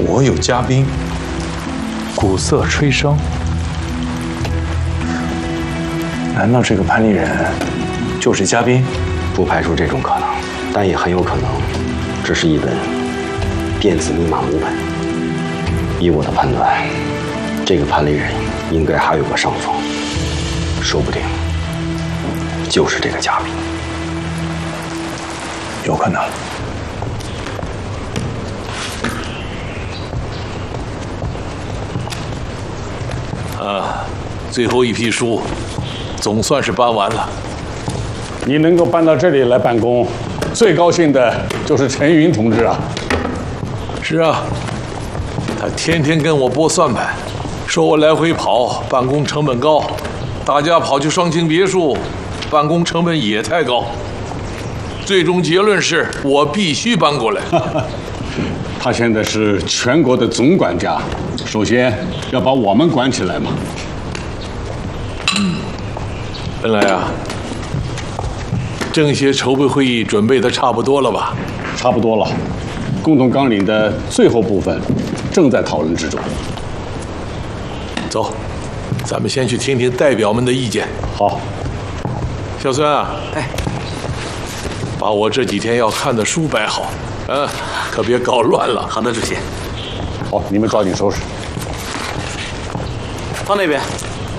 我有嘉宾，鼓瑟吹笙。难道这个潘丽人就是嘉宾？ 不排除这种可能，但也很有可能，这是一本电子密码模板。依我的判断，这个潘丽人应该还有个上峰，说不定就是这个嘉宾。 有可能。 最后一批书总算是搬完了。 你能够搬到这里来办公，最高兴的就是陈云同志啊。 是啊，他天天跟我拨算盘，说我来回跑，办公成本高，大家跑去双清别墅，办公成本也太高。最终结论是我必须搬过来。 他现在是全国的总管家，首先要把我们管起来嘛。 本来啊，政协筹备会议准备的差不多了吧？ 差不多了，共同纲领的最后部分正在讨论之中。 走，咱们先去听听代表们的意见。 好， 小孙啊，把我这几天要看的书摆好，可别搞乱了。 好的，主席。 好，你们抓紧收拾。 放那边。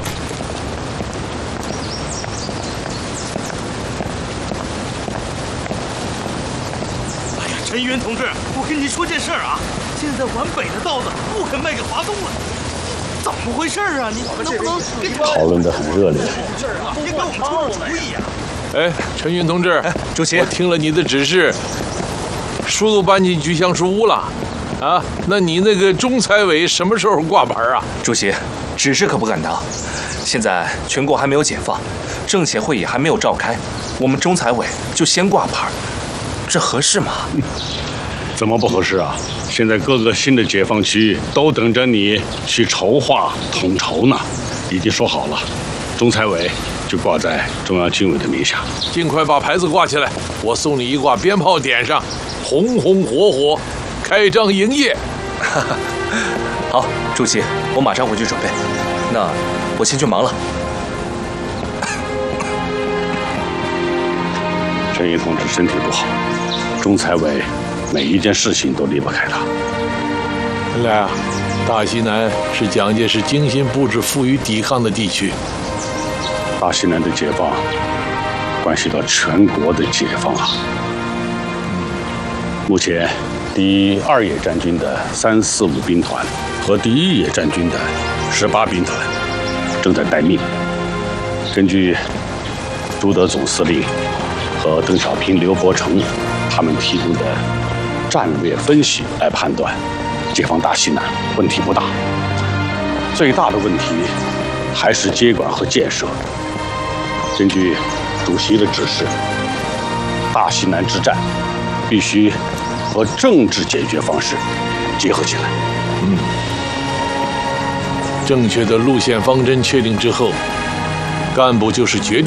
陈云同志，我跟您说件事啊，现在皖北的稻子不肯卖给华东了，怎么回事啊？你能不能给讨论得很热烈。 你给我们出点主意啊？ 陈云同志， 主席， 我听了你的指示，书都搬进局乡书屋了，啊，那你那个中财委什么时候挂牌啊？ 主席，指示可不敢当，现在全国还没有解放，政协会议还没有召开，我们中财委就先挂牌。这合适吗？ 怎么不合适啊？现在各个新的解放区都等着你去筹划统筹呢。已经说好了，中财委就挂在中央军委的名下。 尽快把牌子挂起来，我送你一挂鞭炮点上，红红火火，开张营业。 好，主席，我马上回去准备。那我先去忙了。 陈云同志身体不好，中财委每一件事情都离不开他。 原来啊，大西南是蒋介石精心布置赋予抵抗的地区。 大西南的解放，关系到全国的解放啊。目前，第2野战军的345兵团和第1野战军的18兵团正在待命。根据朱德总司令和邓小平、刘伯承他们提供的战略分析来判断，解放大西南问题不大。最大的问题还是接管和建设。根据主席的指示，大西南之战必须和政治解决方式结合起来。 正确的路线方针确定之后，干部就是决定。